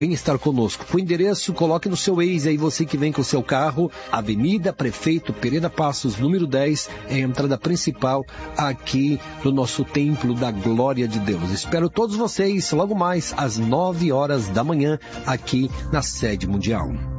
Vem estar conosco. O endereço, coloque no seu Waze aí, você que vem com o seu carro, Avenida Prefeito Pereira Passos, número 10, é a entrada principal aqui no nosso Templo da Glória de Deus. Espero todos vocês logo mais às 9 horas da manhã aqui na sede mundial.